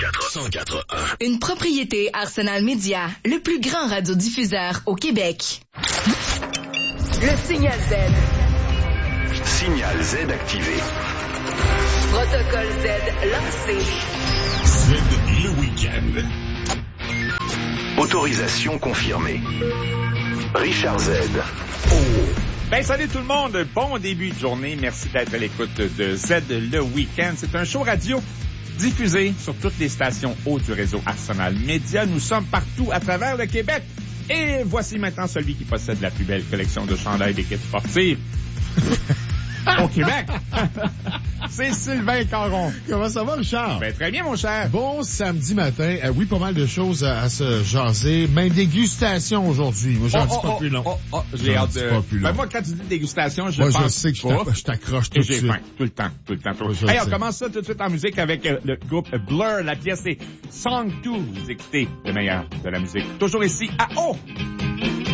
104.1. Une propriété Arsenal Média, le plus grand radiodiffuseur au Québec. Le signal Z. Signal Z activé. Protocole Z lancé. Z le week-end. Autorisation confirmée. Richard Z. Ben, salut tout le monde. Bon début de journée. Merci d'être à l'écoute de Z le week-end. C'est un show radio diffusé sur toutes les stations hautes du réseau Arsenal Média. Nous sommes partout à travers le Québec. Et voici maintenant celui qui possède la plus belle collection de chandails d'équipe sportive au Québec. C'est Sylvain Caron. Comment ça va, Richard? Ben, très bien, mon cher. Bon samedi matin. Oui, pas mal de choses à se jaser. Même dégustation aujourd'hui. Moi, j'en dis pas plus long. J'ai hâte de... Pas plus long. Ben, moi, quand tu dis dégustation, je moi, pense je sais que je t'accroche tout et de j'ai suite. faim. Tout le temps. Hey, on commence ça tout de suite en musique avec le groupe Blur. La pièce est Song 2. Vous écoutez le meilleur de la musique. Toujours ici à O.